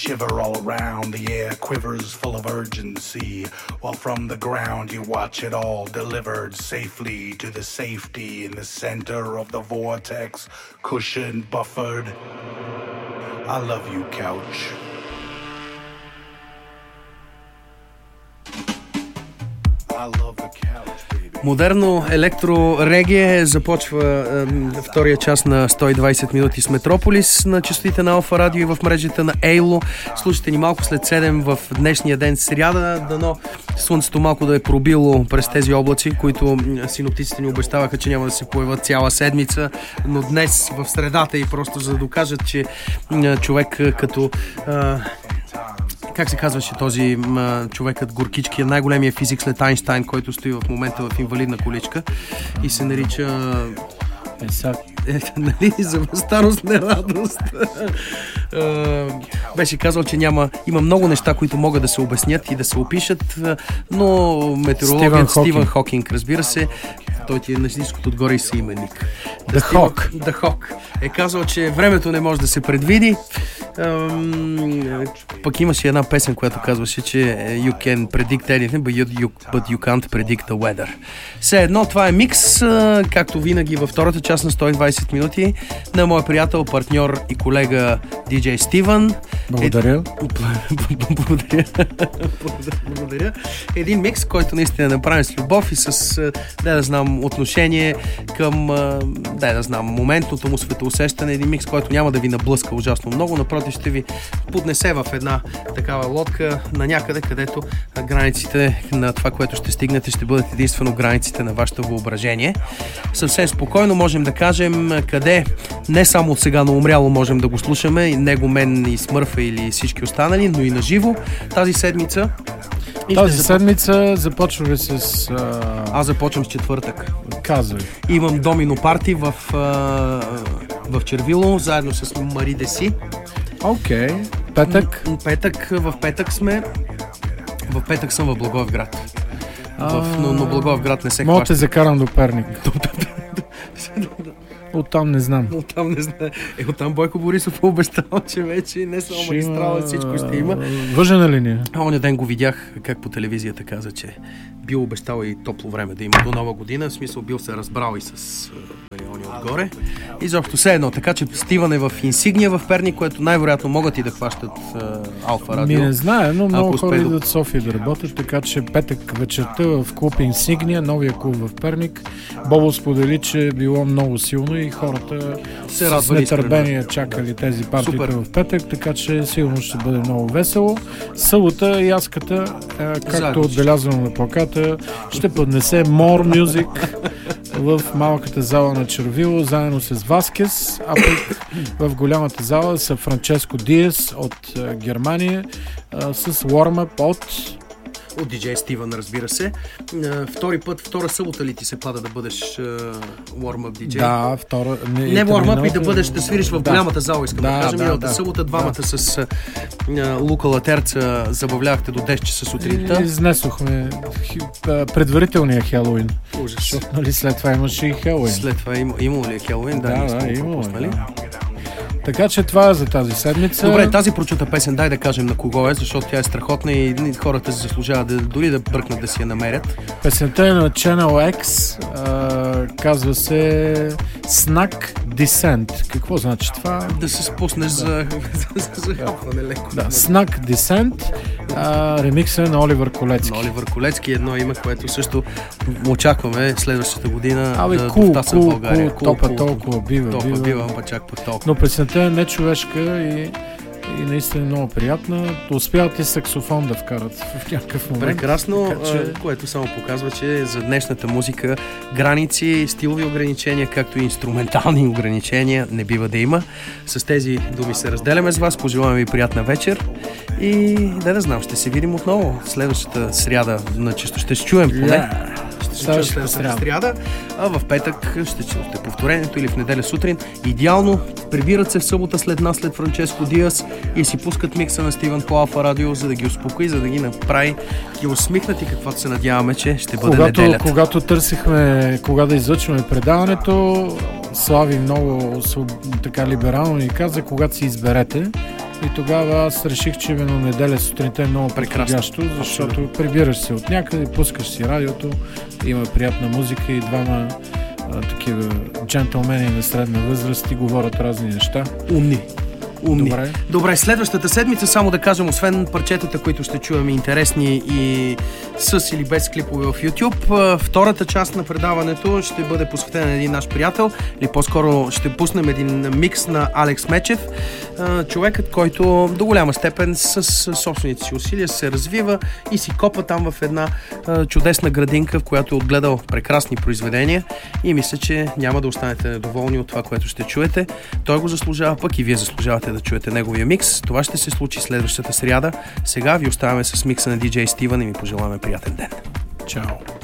shiver all around. The air quivers full of urgency, while from the ground you watch it all delivered safely to the safety in the center of the vortex, cushioned, buffered. I love you, couch. I love the couch, baby. Модерно електро-регие започва втория част на 120 минути с Метрополис на честотите на Алфа Радио и в мрежата на Ейло. Слушайте ни малко след 7 в днешния ден сряда. Дано слънцето малко да е пробило през тези облаци, които синоптиците ни обещаваха, че няма да се появят цяла седмица, но днес в средата и просто за да докажат, че човек като... как се казваше този човекът Горкички, най-големия физик след Айнщайн, който стои в момента в инвалидна количка и се нарича нали, за старост не радост. Беше казал, че има много неща, които могат да се обяснят и да се опишат, но метеорологът Стивън Хокинг, разбира се, той ти е на ниското отгоре и съименник. The Hawk е казал, че времето не може да се предвиди. Пък имаше една песен, която казваше, че you can predict anything, but you can't predict the weather. Все едно, това е микс, както винаги във втората част на 120 минути на моя приятел, партньор и колега DJ Стивън. Благодаря. Благодаря. Един микс, който наистина е направен с любов и с, да знам, отношение към, моментното му светоусещане. Един микс, който няма да ви наблъска ужасно много, напротив ще ви поднесе в една такава лодка на някъде, където границите на това, което ще стигнете, ще бъдат единствено границите на вашето въображение. Съвсем спокойно можем да кажем къде не само от сега на умряло можем да го слушаме, и него, мен и Смърфа или всички останали, но и на живо тази седмица. Седмица започваме с... Аз започвам с четвъртък. Казвай. Имам домино парти в Червило, заедно с Мари Деси. Окей. Петък? В петък сме. В петък съм в Благоевград. Но Благоевград не се хваща. Мога те закарам до Перник. Оттам не знам. Оттам Бойко Борисов обещал, че вече не само магистрала, всичко ще има. Въжена линия. Оня ден го видях, как по телевизията каза, че бил обещал и топло време да има до нова година. В смисъл бил се разбрал и с милиони отгоре. Изобщо все едно. Така че Стивън е в Инсигния в Перник, което най-вероятно могат и да хващат Алфа Радио. Не знае, но много хора идват в София да работят, така че петък вечерта в клуб Инсигния, новия клуб в Перник. Бобо сподели, че било много силно и хората с нетърпение чакали тези партиите в петък, така че сигурно ще бъде много весело. Събота яската, както отбелязано на плаката, ще поднесе More Music в малката зала на Червило, заедно с Васкес, а пък в голямата зала са Франческо Диес от Германия с Warm-up от DJ Стивън, разбира се. Втора събота ли ти се пада да бъдеш warm-up DJ? Да, втора. Не warm-up и да бъдеш, да свириш в голямата зала, искам да кажем. Миналата събота двамата с Лука Латерца забавлявахте до 10 часа сутринта. Изнесохме предварителния Хелоуин. Ужас. Защото, нали, след това имаше и Хелоуин. След това имало ли Хелоуин? Да, имало. Така че това е за тази седмица. Добре, тази прочута песен, дай да кажем на кого е, защото тя е страхотна и хората се заслужават дори да бръкнат да си я намерят. Песента е на Channel X, казва се Snack Descent. Какво значи това? Да се спуснеш за хапване леко. Да, Snack Descent, ремикса на Оливър Колецки. На Оливър Колецки едно име, което също очакваме следващата година да повтаса в България. Топа толкова бива, ама чак по толкова. Но песента е нечовешка и наистина много приятна. Успяват и саксофон да вкарат в някакъв момент. Прекрасно, което само показва, че за днешната музика граници, стилови ограничения, както и инструментални ограничения не бива да има. С тези думи се разделяме с вас. Пожелавам ви приятна вечер и да знам, ще се видим отново следващата сряда. Ще се чуем поне. Следващата сряда, а в петък ще чуете повторението или в неделя сутрин. Идеално прибират се в събота след нас, след Франческо Диас и си пускат микса на Стивън по Алфа Радио, за да ги успокои, за да ги направи ги усмихнат и каквото се надяваме, че ще бъде неделята. Когато търсихме кога да излъчваме предаването, Слави много така либерално ни каза, когато си изберете. И тогава аз реших, че именно неделя сутринта е много подходящо, защото прибираш се от някъде, пускаш си радиото, има приятна музика и двама такива джентълмени на средна възраст и говорят разни неща. Умни. Добре, следващата седмица, само да кажем, освен парчетата, които ще чуваме интересни и с или без клипове в YouTube, втората част на предаването ще бъде посветена на един наш приятел, или по-скоро ще пуснем един микс на Алекс Мечев, човекът, който до голяма степен с собствените си усилия се развива и си копа там в една чудесна градинка, в която е отгледал прекрасни произведения, и мисля, че няма да останете недоволни от това, което ще чуете. Той го заслужава, пък и вие заслужавате да чуете неговия микс. Това ще се случи следващата сряда. Сега ви оставяме с микса на DJ Стивън и ми пожелаваме приятен ден. Чао!